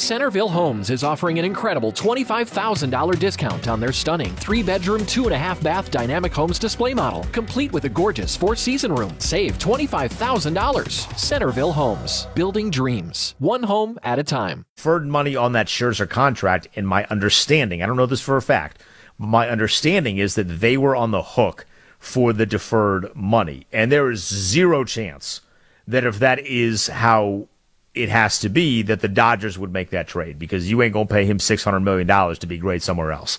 Centerville Homes is offering an incredible $25,000 discount on their stunning 3-bedroom, 2.5-bath Dynamic Homes display model, complete with a gorgeous 4-season room. Save $25,000. Centerville Homes, building dreams, one home at a time. Deferred money on that Scherzer contract, in my understanding, I don't know this for a fact, but my understanding is that they were on the hook for the deferred money. And there is zero chance that if that is how it has to be, that the Dodgers would make that trade, because you ain't going to pay him $600 million to be great somewhere else.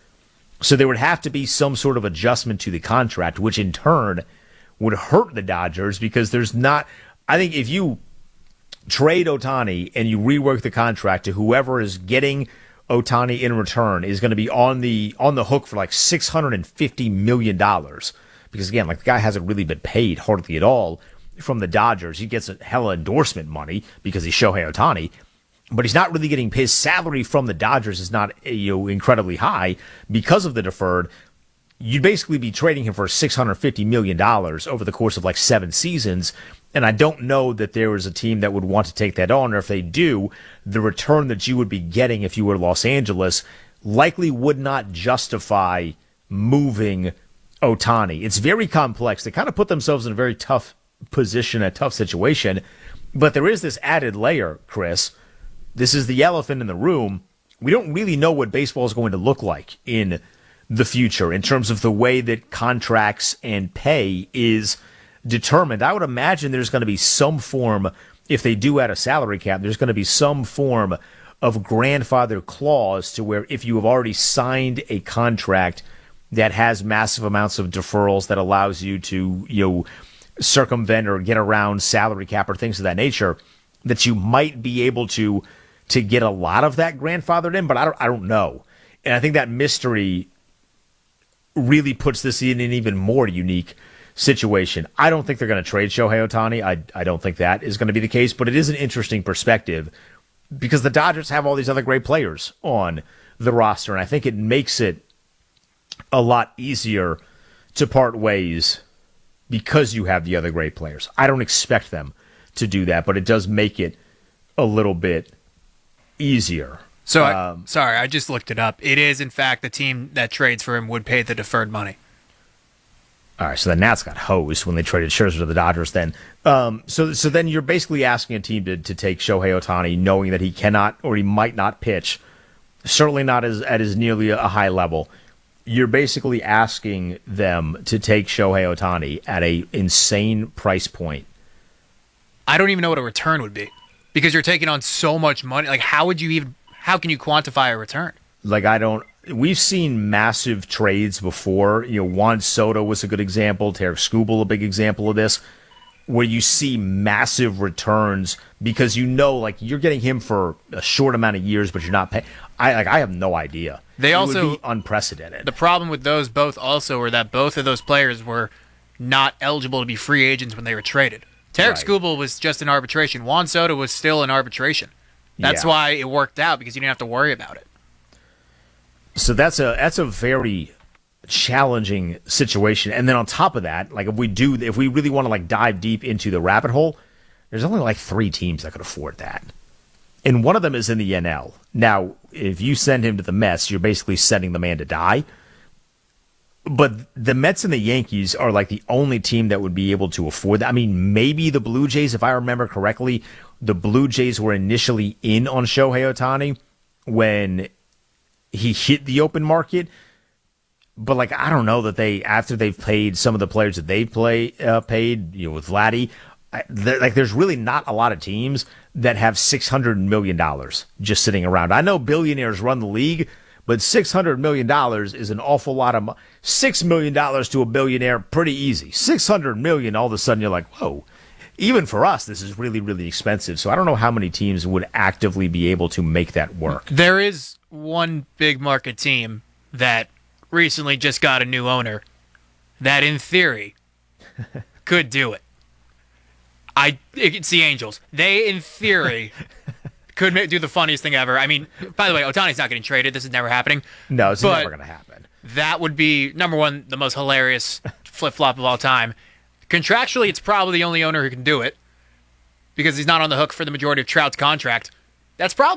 So there would have to be some sort of adjustment to the contract, which in turn would hurt the Dodgers, because there's not, I think if you trade Ohtani and you rework the contract to whoever is getting Ohtani in return is going to be on the hook for like $650 million, because again, like, the guy hasn't really been paid hardly at all from the Dodgers. He gets a hella endorsement money because he's Shohei Ohtani, but he's not really getting his salary from the Dodgers is not incredibly high because of the deferred. You'd basically be trading him for $650 million over the course of like 7 seasons. And I don't know that there is a team that would want to take that on, or if they do, the return that you would be getting if you were Los Angeles likely would not justify moving Ohtani. It's very complex. They kind of put themselves in a very tough position, a tough situation. But there is this added layer, Chris. This is the elephant in the room. We don't really know what baseball is going to look like in the future in terms of the way that contracts and pay is determined. I would imagine there's going to be some form, if they do add a salary cap, there's going to be some form of grandfather clause to where if you have already signed a contract that has massive amounts of deferrals that allows you to, circumvent or get around salary cap or things of that nature, that you might be able to get a lot of that grandfathered in, but I don't know. And I think that mystery really puts this in an even more unique situation. I don't think they're going to trade Shohei Ohtani. I don't think that is going to be the case, but it is an interesting perspective because the Dodgers have all these other great players on the roster, and I think it makes it a lot easier to part ways because you have the other great players. I don't expect them to do that, but it does make it a little bit easier. So, I just looked it up. It is, in fact, the team that trades for him would pay the deferred money. All right, so the Nats got hosed when they traded Scherzer to the Dodgers then. So then you're basically asking a team to take Shohei Ohtani knowing that he cannot or he might not pitch, certainly not at as nearly a high level. You're basically asking them to take Shohei Ohtani at a insane price point. I don't even know what a return would be because you're taking on so much money. Like, how can you quantify a return? We've seen massive trades before. Juan Soto was a good example. Tarik Skubal, a big example of this, where you see massive returns because you're getting him for a short amount of years, but you're not paying. I have no idea. It would be unprecedented. The problem with those both also were that both of those players were not eligible to be free agents when they were traded. Tarik Skubal was just an arbitration. Juan Soto was still an arbitration. That's why it worked out, because you didn't have to worry about it. So that's a very challenging situation. And then on top of that, like if we really want to dive deep into the rabbit hole, there's only 3 teams that could afford that. And one of them is in the NL. Now, if you send him to the Mets, you're basically sending the man to die. But the Mets and the Yankees are the only team that would be able to afford that. I mean, maybe the Blue Jays, if I remember correctly, the Blue Jays were initially in on Shohei Ohtani when he hit the open market. But I don't know that after they've paid some of the players that they paid, with Vladdy, there's really not a lot of teams that have $600 million just sitting around. I know billionaires run the league, but $600 million is an awful lot of money. $6 million to a billionaire, pretty easy. $600 million, all of a sudden you're like, whoa. Even for us, this is really, really expensive. So I don't know how many teams would actively be able to make that work. There is one big market team that recently just got a new owner that, in theory, could do it. It's the Angels. They, in theory, could do the funniest thing ever. I mean, by the way, Ohtani's not getting traded. This is never happening. No, it's never going to happen. That would be, number one, the most hilarious flip-flop of all time. Contractually, it's probably the only owner who can do it because he's not on the hook for the majority of Trout's contract. That's probably